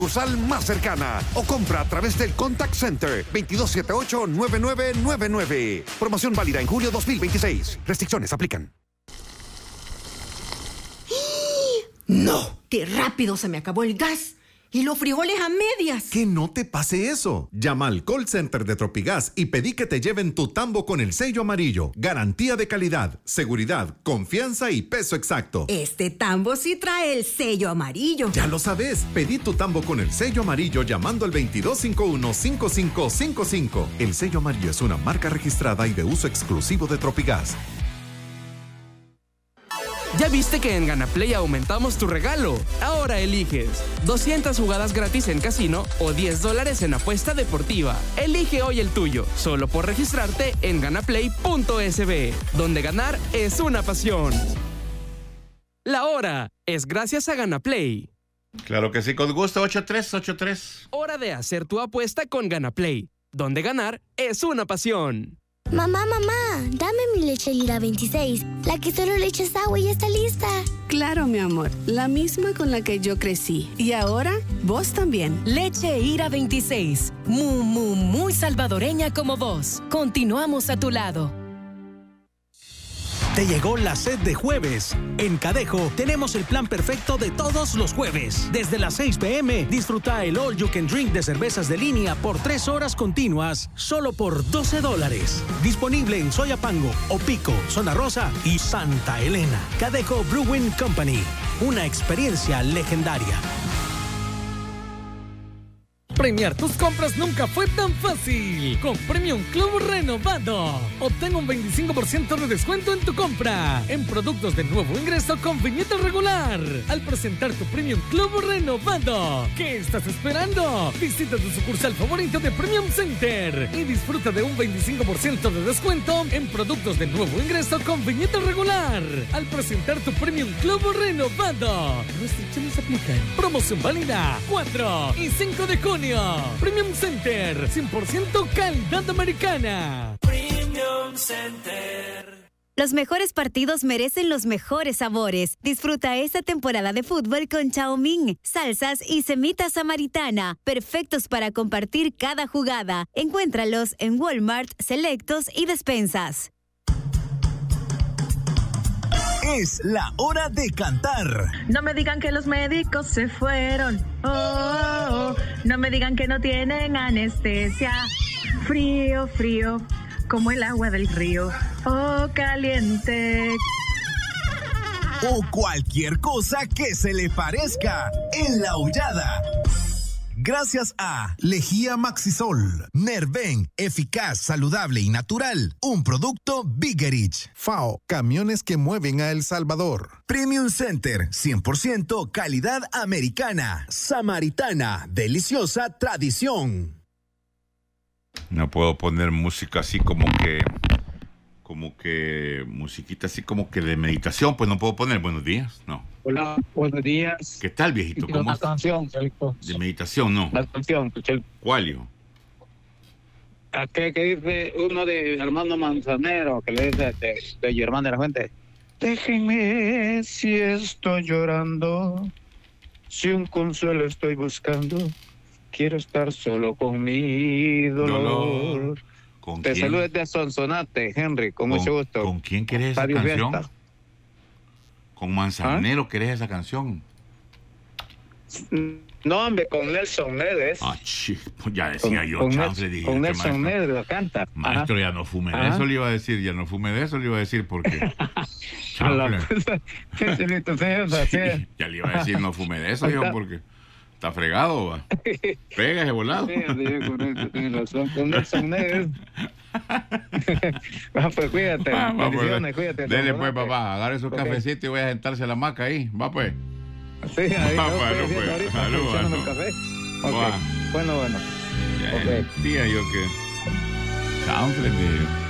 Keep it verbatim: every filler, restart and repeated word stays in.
sucursal más cercana o compra a través del Contact Center veintidós setenta y ocho, noventa y nueve noventa y nueve. Promoción válida en julio dos mil veintiséis. Restricciones aplican. ¡No! ¡Qué rápido se me acabó el gas! ¡Y los frijoles a medias! Que no te pase eso. Llama al call center de Tropigas y pedí que te lleven tu tambo con el sello amarillo. Garantía de calidad, seguridad, confianza y peso exacto. Este tambo sí trae el sello amarillo. Ya lo sabes. Pedí tu tambo con el sello amarillo llamando al veintidós cincuenta y uno, cincuenta y cinco cincuenta y cinco. El sello amarillo es una marca registrada y de uso exclusivo de Tropigas. ¿Ya viste que en GanaPlay aumentamos tu regalo? Ahora eliges doscientas jugadas gratis en casino o diez dólares en apuesta deportiva. Elige hoy el tuyo, solo por registrarte en ganaplay punto es be, donde ganar es una pasión. La hora es gracias a GanaPlay. Claro que sí, con gusto. ocho tres ocho tres. Hora de hacer tu apuesta con GanaPlay, donde ganar es una pasión. Mamá, mamá, dame mi leche Lira veintiséis, la que solo le echas agua y está lista. Claro, mi amor, la misma con la que yo crecí. Y ahora, vos también. Leche Ira veintiséis, muy, muy, muy salvadoreña como vos. Continuamos a tu lado. Te llegó la sed de jueves. En Cadejo tenemos el plan perfecto de todos los jueves. Desde las seis pe eme, disfruta el All You Can Drink de cervezas de línea por tres horas continuas, solo por doce dólares. Disponible en Soyapango, Opico, Zona Rosa y Santa Elena. Cadejo Brewing Company, una experiencia legendaria. Premiar tus compras nunca fue tan fácil. Con Premium Club renovado, obtén un veinticinco por ciento de descuento en tu compra en productos de nuevo ingreso con viñeta regular al presentar tu Premium Club renovado. ¿Qué estás esperando? Visita tu sucursal favorito de Premium Center y disfruta de un veinticinco por ciento de descuento en productos de nuevo ingreso con viñeta regular al presentar tu Premium Club renovado. Restricciones aplican. Promoción válida cuatro y cinco de junio. Premium Center, cien por ciento calidad americana. Premium Center. Los mejores partidos merecen los mejores sabores. Disfruta esta temporada de fútbol con chow mein, salsas y semita samaritana, perfectos para compartir cada jugada. Encuéntralos en Walmart, Selectos y Despensas. Es la hora de cantar. No me digan que los médicos se fueron. Oh, oh, oh. No me digan que no tienen anestesia. Frío, frío, como el agua del río. Oh, caliente. O cualquier cosa que se le parezca en la aullada. Gracias a Lejía Maxisol, Nerven, eficaz, saludable y natural. Un producto Biggerich. F A O, camiones que mueven a El Salvador. Premium Center, cien por ciento calidad americana. Samaritana, deliciosa tradición. No puedo poner música así como que... Como que... Musiquita así como que de meditación. Pues no puedo poner buenos días, no. Hola, buenos días. ¿Qué tal, viejito? ¿Cómo ¿Cómo estás? Canción, Chelco. De meditación, ¿no? La canción, Chelco. ¿Cuál, hijo? ¿Qué, ¿Qué dice uno de Armando Manzanero que le dice de, de Germán de la Fuente? Déjenme si estoy llorando, si un consuelo estoy buscando, quiero estar solo con mi dolor. dolor. ¿Con Te quién? saludo desde Sonsonate, Henry, con, con mucho gusto. ¿Con quién querés esa Radio canción? Fiesta. ¿Con Manzanero ¿Ah? querés esa canción? No, hombre, con Nelson Nedes. Ah, sí, pues ya decía con, yo, con, chanfle, Nel, dije, con Nelson maestro, Nedes lo canta. Maestro, Ajá. ya no fume de eso, le iba a decir, ya no fume de eso, le iba a decir, porque... chanfle. Sí, ya le iba a decir, no fume de eso, hijo, porque... Está fregado, va. Pega ese volado. Sí, con eso tienes razón. Con Nelson Nedes. Va, pues cuídate. Va, va, pues, cuídate. Dele pues, papá, agarre su okay. cafecito y voy a sentarse a la hamaca ahí. Va pues. Sí, ahí. Va, no, pues, no, pues. Saludos. El café. Okay. Bueno, bueno. Ya, okay. Tía, yo que... Chanfle, tío.